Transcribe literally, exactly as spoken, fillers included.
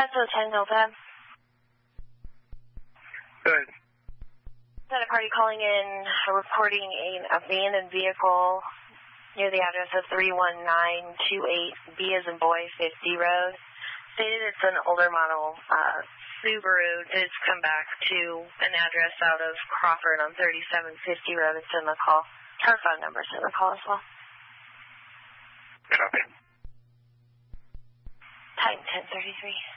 S O ten Notepad. Good. Is that a party calling in, reporting an abandoned vehicle near the address of three one nine two eight B as in boy, fifty Road. Stated it's an older model uh, Subaru. It's come back to an address out of Crawford on thirty-seven fifty Road. It's in the call. Her phone number's in the call as well. Copy. Time ten thirty-three.